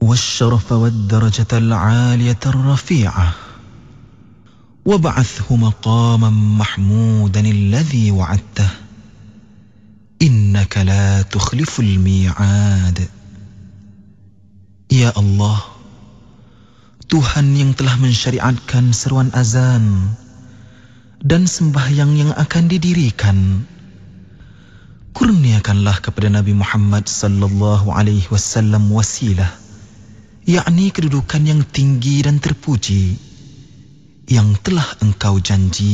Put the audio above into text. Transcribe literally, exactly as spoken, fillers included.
والشرف والدرجة العالية الرفيعة وابعثه مقاما محمودا الذي وعدته إنك لا تخلف الميعاد. Ya Allah, Tuhan yang telah mensyariatkan seruan azan dan sembahyang yang akan didirikan, kurniakanlah kepada Nabi Muhammad sallallahu alaihi wasallam wasilah, yakni kedudukan yang tinggi dan terpuji yang telah Engkau janji